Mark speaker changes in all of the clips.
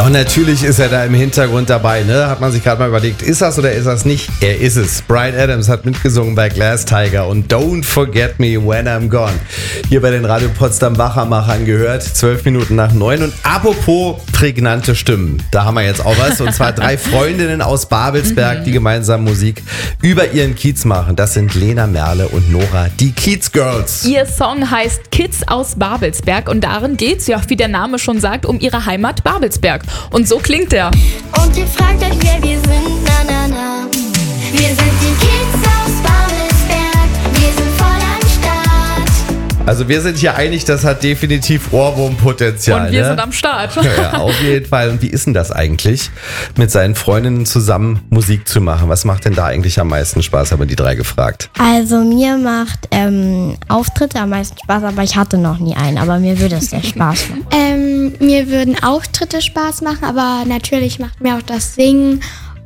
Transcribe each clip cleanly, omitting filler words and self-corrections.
Speaker 1: und natürlich ist er da im Hintergrund dabei, ne? Hat man sich gerade mal überlegt, ist das oder ist das nicht? Er ist es. Bryan Adams hat mitgesungen bei Glass Tiger und Don't Forget Me When I'm Gone. Hier bei den Radio Potsdam Wachermachern gehört, 12 Minuten nach 9. Und apropos prägnante Stimmen, da haben wir jetzt auch was. Und zwar 3 Freundinnen aus Babelsberg, die gemeinsam Musik über ihren Kiez machen. Das sind Lena, Merle und Nora, die Kiez Girls.
Speaker 2: Ihr Song heißt Kids aus Babelsberg und darin geht's ja, wie der Name schon sagt, um ihre Heimat Babelsberg. Und so klingt er.
Speaker 3: Und ihr fragt euch, wer wir sind, na na na. Wir sind die Kids aus Babelsberg, wir sind voll am Start.
Speaker 1: Also wir sind hier einig, das hat definitiv Ohrwurmpotenzial.
Speaker 2: Und wir
Speaker 1: ne?
Speaker 2: sind am Start.
Speaker 1: Ja, auf jeden Fall. Und wie ist denn das eigentlich, mit seinen Freundinnen zusammen Musik zu machen? Was macht denn da eigentlich am meisten Spaß, haben wir die 3 gefragt.
Speaker 4: Also mir macht Auftritte am meisten Spaß, aber ich hatte noch nie einen, aber mir würde es sehr Spaß machen.
Speaker 5: Mir würden Auftritte Spaß machen, aber natürlich macht mir auch das Singen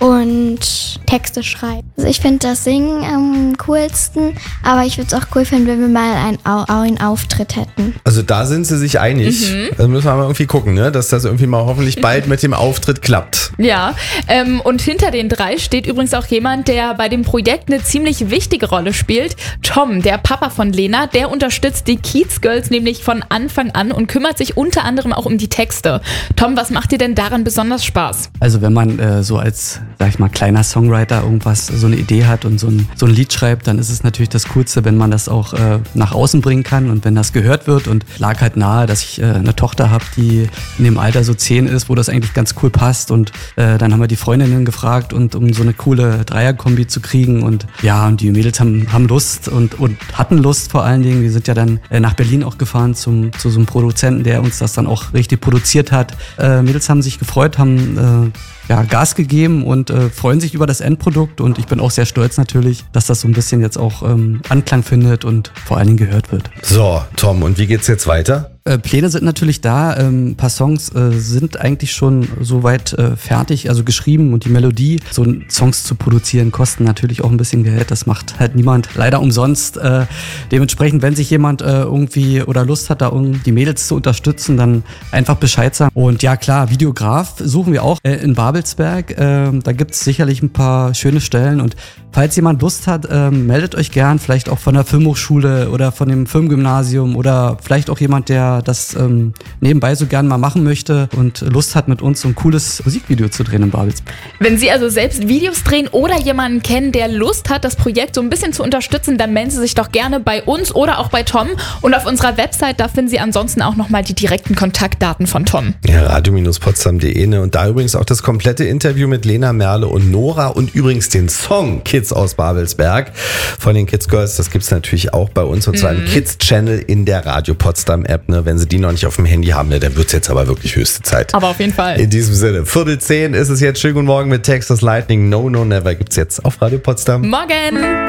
Speaker 5: und Texte schreiben.
Speaker 4: Also ich finde das Singen am coolsten, aber ich würde es auch cool finden, wenn wir mal einen Auftritt hätten.
Speaker 1: Also da sind sie sich einig. Da müssen wir mal irgendwie gucken, ne? Dass das irgendwie mal hoffentlich bald mit dem Auftritt klappt.
Speaker 2: Ja, und hinter den 3 steht übrigens auch jemand, der bei dem Projekt eine ziemlich wichtige Rolle spielt. Tom, der Papa von Lena, der unterstützt die Kiez Girls nämlich von Anfang an und kümmert sich unter anderem auch um die Texte. Tom, was macht dir denn daran besonders Spaß?
Speaker 6: Also wenn man so als, sag ich mal, kleiner Songwriter irgendwas, so eine Idee hat und so ein Lied schreibt, dann ist es natürlich das Coolste, wenn man das auch nach außen bringen kann und wenn das gehört wird. Und lag halt nahe, dass ich eine Tochter habe, die in dem Alter so 10 ist, wo das eigentlich ganz cool passt. Und dann haben wir die Freundinnen gefragt, und um so eine coole Dreierkombi zu kriegen. Und ja, und die Mädels haben Lust und hatten Lust vor allen Dingen. Wir sind ja dann nach Berlin auch gefahren zu so einem Produzenten, der uns das dann auch richtig produziert hat. Mädels haben sich gefreut, haben Gas gegeben und freuen sich über das Endprodukt, und ich bin auch sehr stolz natürlich, dass das so ein bisschen jetzt auch Anklang findet und vor allen Dingen gehört wird.
Speaker 1: So, Tom, und wie geht's jetzt weiter?
Speaker 6: Pläne sind natürlich da, ein paar Songs sind eigentlich schon soweit fertig, also geschrieben, und die Melodie, so Songs zu produzieren, kosten natürlich auch ein bisschen Geld, das macht halt niemand leider umsonst. Dementsprechend, wenn sich jemand irgendwie oder Lust hat, da die Mädels zu unterstützen, dann einfach Bescheid sagen. Und ja klar, Videograf suchen wir auch in Babelsberg, da gibt es sicherlich ein paar schöne Stellen, und falls jemand Lust hat, meldet euch gern, vielleicht auch von der Filmhochschule oder von dem Filmgymnasium oder vielleicht auch jemand, der das nebenbei so gern mal machen möchte und Lust hat, mit uns so ein cooles Musikvideo zu drehen in Babelsberg.
Speaker 2: Wenn Sie also selbst Videos drehen oder jemanden kennen, der Lust hat, das Projekt so ein bisschen zu unterstützen, dann melden Sie sich doch gerne bei uns oder auch bei Tom. Und auf unserer Website, da finden Sie ansonsten auch nochmal die direkten Kontaktdaten von Tom.
Speaker 1: Ja, radio-potsdam.de, ne? Und da übrigens auch das komplette Interview mit Lena, Merle und Nora und übrigens den Song Kids aus Babelsberg von den Kiez Girls. Das gibt's natürlich auch bei uns, und zwar im Kids-Channel in der Radio Potsdam App. Ne? Wenn Sie die noch nicht auf dem Handy haben, ne, dann wird's jetzt aber wirklich höchste Zeit.
Speaker 2: Aber auf jeden Fall.
Speaker 1: In diesem Sinne, 9:45 ist es jetzt. Schönen guten Morgen mit Texas Lightning. No, No, Never gibt's jetzt auf Radio Potsdam.
Speaker 2: Morgen!